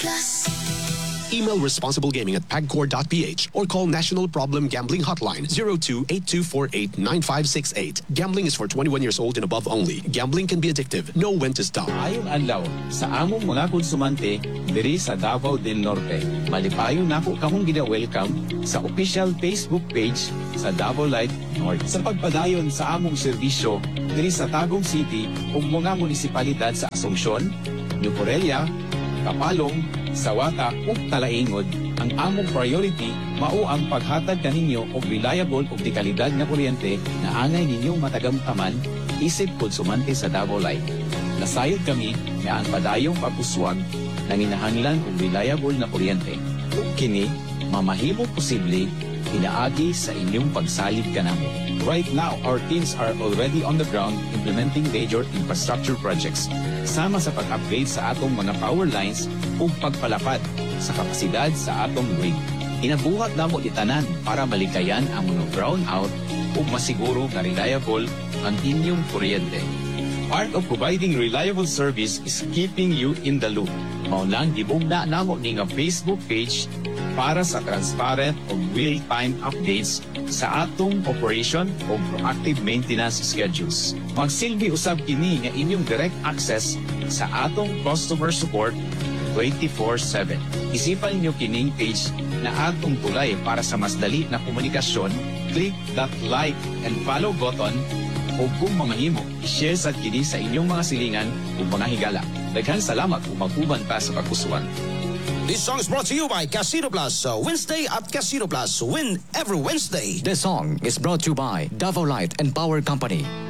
Plus. Email responsiblegaming at pagcor.ph or call National Problem Gambling Hotline 02-8248-9568. Gambling is for 21 years old and above only. Gambling can be addictive. Know when to stop. Ayong adlaw sa among mga konsumante diri sa Davao del Norte. Malipayon nako kamong gina-welcome sa official Facebook page sa Davao Light North. Sa pagpadayon sa among serbisyo diri sa Tagum City ug mga munisipalidad sa Asuncion, New Corelia, Kapalong, Sawata ug Talaingod, ang among priority mao ang paghatag kaninyo og reliable ug dekalidad nga kuryente na angay ninyong matagamtaman isip konsumante sa Davao Light. Nasayod kami nga ang padayong pagpuswag nanginahanglan og reliable na kuryente. Ug kini mamahimo posible pinaagi sa inyong pagsalig kanamo. Right now, our teams are already on the ground implementing major infrastructure projects sama sa pag-upgrade sa atong mga power lines ug pagpalapad sa kapasidad sa atong grid. Inabuhat namo itanan para malikayan ang mga brownout ug masiguro nga reliable ang inyong kuryente. Part of providing reliable service is keeping you in the loop. Mao lang gibugna namo ni nga Facebook page para sa transparent ug real-time updates sa atong operation ug proactive maintenance schedules. Magsilbi usab kini nga inyong direct access sa atong customer support 24/7. Isipan niyo kining page na atong tulay para sa mas dali na komunikasyon. Click that like and follow button o kung mamahimo, i-share sa kini sa inyong mga silingan o mga higala. Daghang salamat kung mag-uban pa sa pagkusuan. This song is brought to you by Casino Plus. Wednesday at Casino Plus. Win every Wednesday. This song is brought to you by Davao Light and Power Company.